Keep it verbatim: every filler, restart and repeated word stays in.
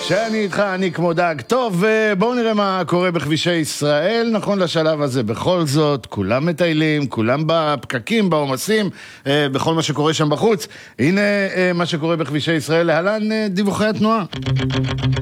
שאני איתך, אני כמו דג. טוב, בואו נראה מה קורה בכבישי ישראל. נכון לשלב הזה, בכל זאת, כולם מטיילים, כולם בפקקים, בעומסים, בכל מה שקורה שם בחוץ. הנה מה שקורה בכבישי ישראל, להלן דיווחי התנועה.